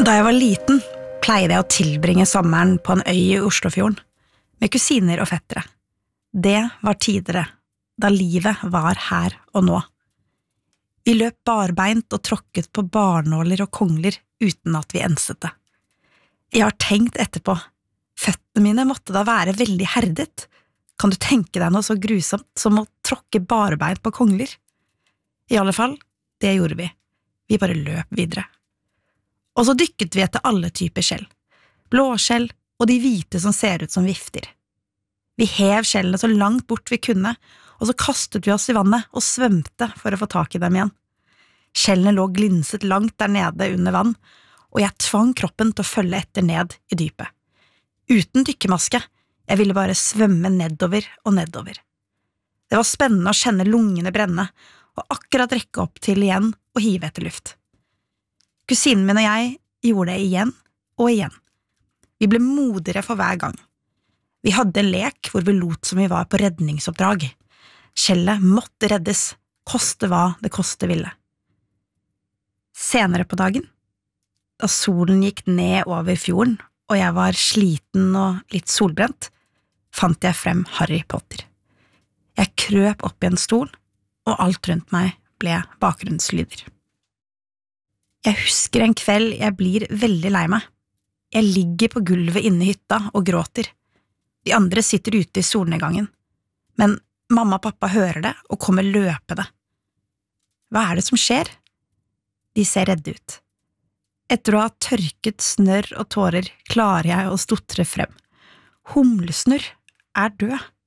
Da jeg var liten, pleide jeg å tilbringe sommeren på en øy i Oslofjorden, med kusiner og fettere. Det var tidligere, da livet var her og nå. Vi løp barbeint og tråkket på barnåler og kongler uten at vi enset det. Jeg har tenkt etterpå, føttene mine måtte da være veldig herdet. Kan du tenke deg noe så grusomt som å tråkke barbeint på kongler? I alle fall, det gjorde vi. Vi bare løp videre. Og så dykket vi etter alle typer skjell. Blåskjell og de hvite som ser ut som vifter. Vi hev skjellene så langt bort vi kunne, og så kastet vi oss i vannet og svømte for å få tak i dem igjen. Skjellene lå glinset langt der nede under vann, og jeg tvang kroppen til å følge etter ned i dypet. Uten dykkemaske, jeg ville bare svømme nedover og nedover. Det var spennende å kjenne lungene brenne, og akkurat rekke opp til igjen og hive etter luft. Kusinen min og jeg gjorde det igjen og igjen. Vi ble modigere for hver gang. Vi hadde en lek hvor vi lot som vi var på redningsoppdrag. Skjellet måtte reddes, koste hva det koste ville. Senere på dagen, da solen gikk ned over fjorden, og jeg var sliten og litt solbrent, fant jeg frem Harry Potter. Jeg krøp opp i en stol, og alt rundt meg ble bakgrunnslyder. Jeg husker en kveld jeg blir veldig lei meg. Jeg ligger på gulvet inne i hytta og gråter. De andre sitter ute i solnedgangen, men mamma og pappa hører det og kommer løpende. Hva er det som skjer? De ser redde ut. Etter å ha tørket snørr og tårer klarer jeg å stotre frem. Humlesnurr er død.